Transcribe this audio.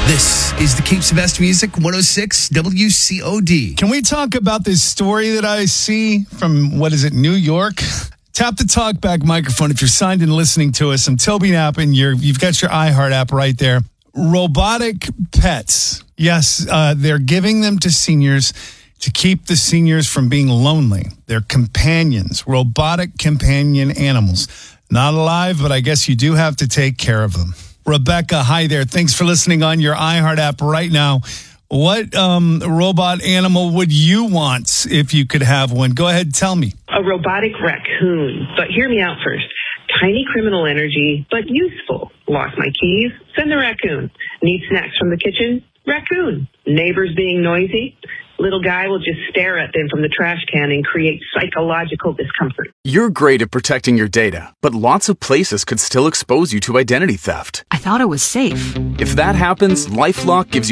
This is the Cape Sebastian Music 106 WCOD. Can we talk about this story that I see from, New York? Tap the talkback microphone if you're signed in listening to us. I'm Toby Knapp, and you've got your iHeart app right there. Robotic pets. Yes, they're giving them to seniors to keep the seniors from being lonely. They're companions, robotic companion animals. Not alive, but I guess you do have to take care of them. Rebecca, hi there. Thanks for listening on your iHeart app right now. What robot animal would you want if you could have one? Go ahead, tell me. A robotic raccoon. But hear me out first. Tiny criminal energy, but useful. Lost my keys? Send the raccoon. Need snacks from the kitchen? Raccoon. Neighbors being noisy? Little guy will just stare at them from the trash can and create psychological discomfort. You're great at protecting your data, but lots of places could still expose you to identity theft. I thought it was safe. If that happens, LifeLock gives you